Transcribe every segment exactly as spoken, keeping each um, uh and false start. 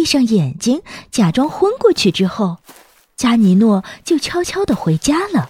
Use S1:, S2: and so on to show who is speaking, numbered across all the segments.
S1: 闭上眼睛，假装昏过去之后，加尼诺就悄悄地回家了。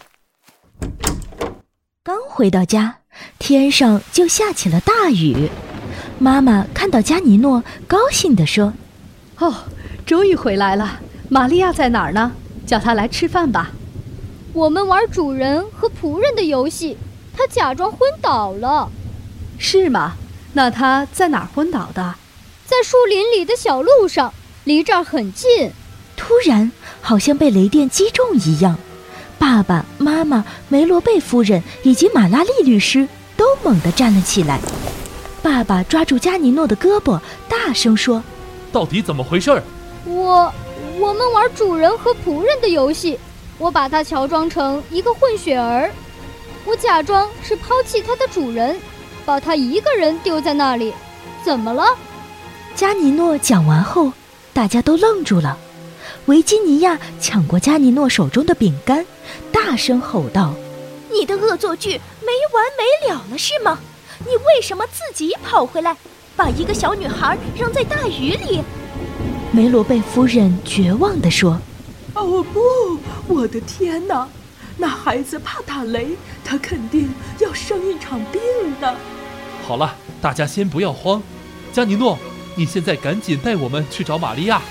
S1: 刚回到家，天上就下起了大雨。妈妈看到加尼诺，高兴地说：
S2: 哦，终于回来了，玛利亚在哪儿呢？叫她来吃饭吧。
S3: 我们玩主人和仆人的游戏，她假装昏倒了。
S2: 是吗？那她在哪儿昏倒的？
S3: 在树林里的小路上，离这儿很近。
S1: 突然好像被雷电击中一样，爸爸妈妈、梅罗贝夫人以及马拉利律师都猛地站了起来。爸爸抓住加尼诺的胳膊，大声说：
S4: 到底怎么回事？
S3: 我我们玩主人和仆人的游戏，我把他乔装成一个混血儿，我假装是抛弃他的主人，把他一个人丢在那里。怎么了？
S1: 加尼诺讲完后，大家都愣住了。维吉尼亚抢过加尼诺手中的饼干，大声吼道：你的恶作剧没完没了了是吗？你为什么自己跑回来，把一个小女孩扔在大雨里？梅罗贝夫人绝望地说：
S5: 哦不，我的天哪，那孩子怕打雷，他肯定要生一场病的。
S4: 好了，大家先不要慌，加尼诺，你现在赶紧带我们去找玛利亚。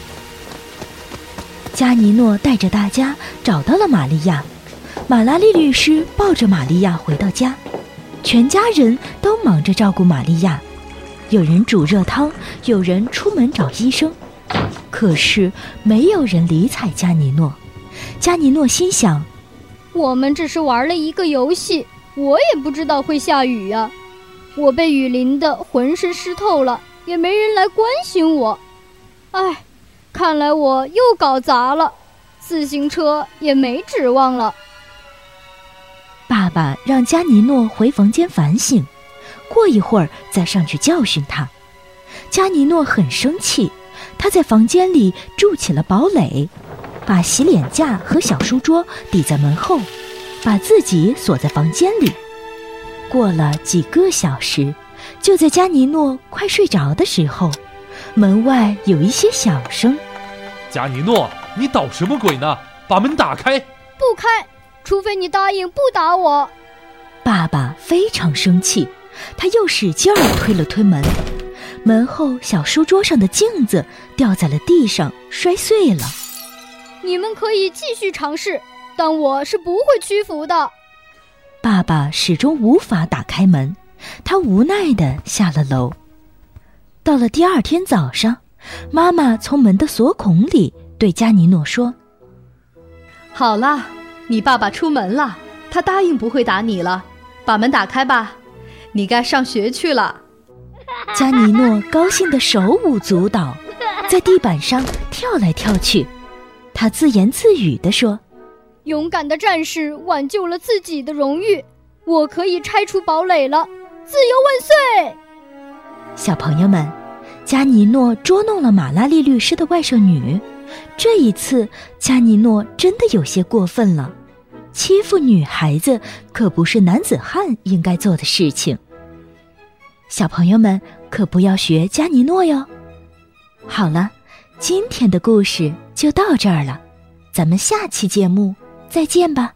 S1: 加尼诺带着大家找到了玛利亚，马拉利律师抱着玛利亚回到家，全家人都忙着照顾玛利亚，有人煮热汤，有人出门找医生，可是没有人理睬加尼诺。加尼诺心想：
S3: 我们只是玩了一个游戏，我也不知道会下雨呀、啊。我被雨淋得浑身湿透了，也没人来关心我。唉，看来我又搞砸了，自行车也没指望了。
S1: 爸爸让加尼诺回房间反省，过一会儿再上去教训他。加尼诺很生气，他在房间里筑起了堡垒，把洗脸架和小书桌抵在门后，把自己锁在房间里。过了几个小时，就在加尼诺快睡着的时候，门外有一些响声。
S4: 加尼诺，你捣什么鬼呢？把门打开！
S3: 不开，除非你答应不打我。
S1: 爸爸非常生气，他又使劲儿推了推门，门后小书桌上的镜子掉在了地上，摔碎了。
S3: 你们可以继续尝试，但我是不会屈服的。
S1: 爸爸始终无法打开门，他无奈地下了楼。到了第二天早上，妈妈从门的锁孔里对加尼诺说：
S2: 好了，你爸爸出门了，他答应不会打你了，把门打开吧，你该上学去了。
S1: 加尼诺高兴得手舞足蹈，在地板上跳来跳去。他自言自语地说：
S3: 勇敢的战士挽救了自己的荣誉，我可以拆除堡垒了，自由万岁！
S1: 小朋友们，加尼诺捉弄了马拉利律师的外甥女，这一次加尼诺真的有些过分了，欺负女孩子可不是男子汉应该做的事情。小朋友们可不要学加尼诺哟。好了，今天的故事就到这儿了，咱们下期节目再见吧。